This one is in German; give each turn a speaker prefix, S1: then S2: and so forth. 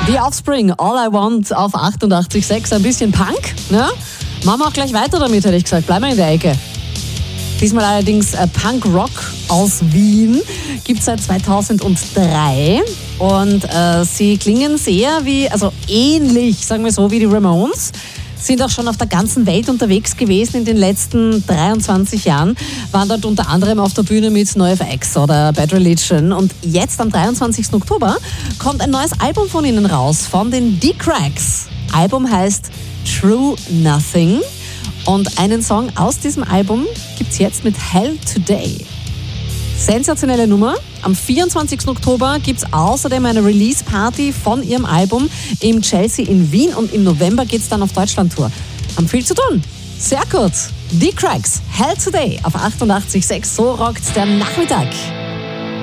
S1: The Offspring, All I Want auf 88,6. Ein bisschen Punk, ne? Machen wir auch gleich weiter damit, hätte ich gesagt. Bleiben wir in der Ecke. Diesmal allerdings Punk-Rock aus Wien. Gibt es seit 2003. Und sie klingen sehr ähnlich, sagen wir so, wie die Ramones. Sind auch schon auf der ganzen Welt unterwegs gewesen in den letzten 23 Jahren. Waren dort unter anderem auf der Bühne mit NoFX oder Bad Religion. Und jetzt am 23. Oktober kommt ein neues Album von ihnen raus, von den D-Cracks. Album heißt True Nothing. Und einen Song aus diesem Album gibt's jetzt mit Hell Today. Sensationelle Nummer. Am 24. Oktober gibt's außerdem eine Release-Party von ihrem Album im Chelsea in Wien und im November geht's dann auf Deutschland-Tour. Haben viel zu tun. Sehr gut. Die Cracks, Hell Today auf 88,6. So rockt's der Nachmittag.